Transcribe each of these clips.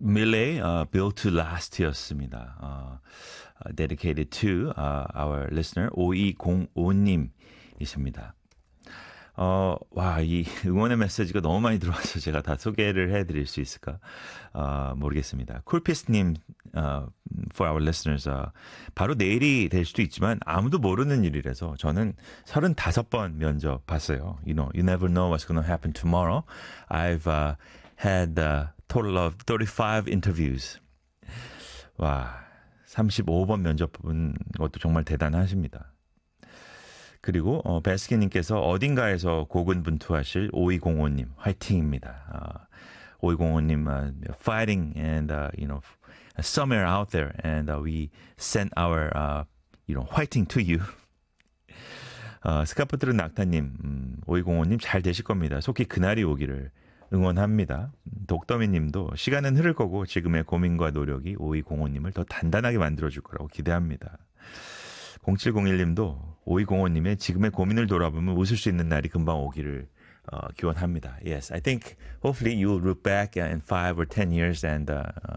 Millet, Built to Last였습니다. Dedicated to our listener 5205님이십니다. 와, 이 응원의 메시지가 너무 많이 들어와서 제가 다 소개를 해드릴 수 있을까 모르겠습니다. 쿨피스님, for our listeners, 바로 내일이 될 수도 있지만 아무도 모르는 일이라서 저는 35번 면접 봤어요. You know, you never know what's going to happen tomorrow. I've had a total of 35 interviews. 와, 35번 면접 본 것도 정말 대단하십니다. 그리고 베스키님께서 어딘가에서 고군분투하실 5205님 화이팅입니다. 5205님 fighting and somewhere out there and we send our fighting to you. 스카프트른 낙타님 5205님 잘 되실 겁니다. 속히 그날이 오기를 응원합니다. 독더미님도 시간은 흐를 거고 지금의 고민과 노력이 5205님을 더 단단하게 만들어줄 거라고 기대합니다. 0701님도 5205님의 지금의 고민을 돌아보면 웃을 수 있는 날이 금방 오기를 기원합니다. Yes, I think hopefully you will look back in 5 or 10 years and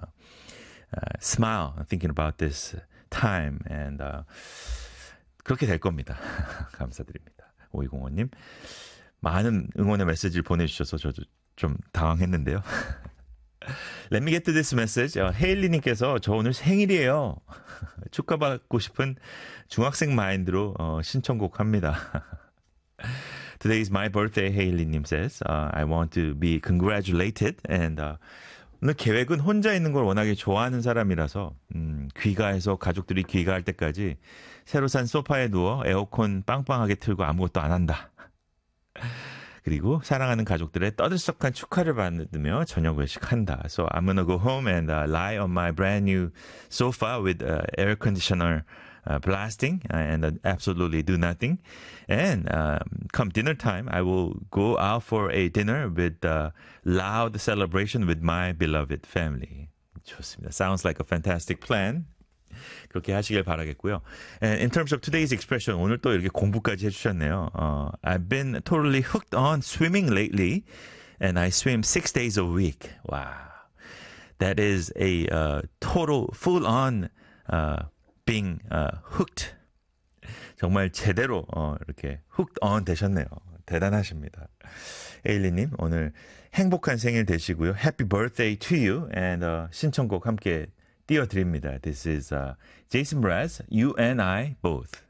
smile thinking about this time and 그렇게 될 겁니다. 감사드립니다. 5205님 많은 응원의 메시지를 보내주셔서 저도 좀 당황했는데요. Let me get to this message. 헤일리님께서 저 오늘 생일이에요. 축하받고 싶은 중학생 마인드로 신청곡 합니다. Today is my birthday, 헤일리님 says. I want to be congratulated. And 오늘 계획은 혼자 있는 걸 워낙에 좋아하는 사람이라서 귀가해서 가족들이 귀가할 때까지 새로 산 소파에 누워 에어컨 빵빵하게 틀고 아무것도 안 한다. 그리고 사랑하는 가족들의 떠들썩한 축하를 받으며 저녁 외식한다. So I'm gonna go home and lie on my brand new sofa with air conditioner blasting and absolutely do nothing. And come dinner time, I will go out for a dinner with loud celebration with my beloved family. 좋습니다. Sounds like a fantastic plan. 그렇게 하시길 바라겠고요. And in terms of today's expression, 오늘 또 이렇게 공부까지 해주셨네요. I've been totally hooked on swimming lately, and I swim 6 days a week. Wow. That is a total, full-on being hooked. 정말 제대로 이렇게 hooked on 되셨네요. 대단하십니다. 에일리님, 오늘 행복한 생일 되시고요. Happy birthday to you. And 신청곡 함께 띄워드립니다. This is Jason Mraz, You and I Both.